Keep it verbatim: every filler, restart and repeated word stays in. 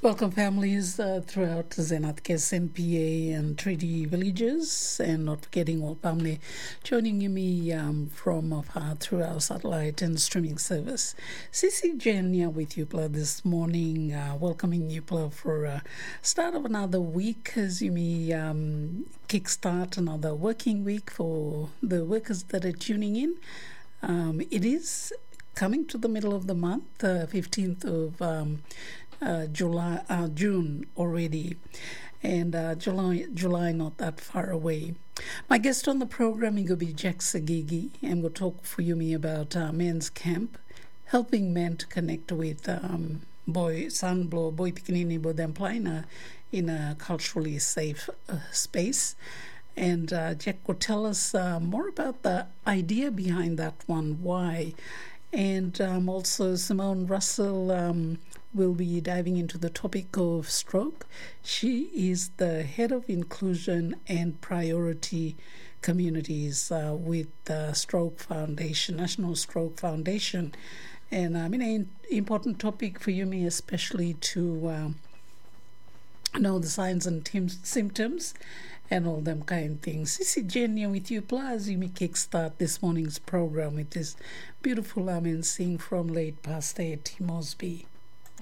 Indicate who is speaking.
Speaker 1: Welcome families uh, throughout Zenatkes, N P A and Treaty villages, and not forgetting all family joining me um, from afar through our satellite and streaming service. Sisi Jenya with you this morning, uh, welcoming you for uh, start of another week as you may um, kickstart another working week for the workers that are tuning in. Um, it is coming to the middle of the month, uh, fifteenth of um, uh, July, uh, June already, and uh, July, July not that far away. My guest on the program is going to be Jack Sagigi, and we'll talk for you me about uh, men's camp, helping men to connect with um, boy, son, blow, boy, pikinini, boy, them in a, in a culturally safe uh, space. And uh, Jack will tell us uh, more about the idea behind that one, why. And um, also Simone Russell um, will be diving into the topic of stroke. She is the head of inclusion and priority communities uh, with the Stroke Foundation, National Stroke Foundation. And I mean, an important topic for you, me especially to uh, know the signs and tim- symptoms and all them kind of things. Sisi Jenya with you, plus you may kickstart this morning's program with this beautiful, I mean, sing from late Pastor T. Mosby.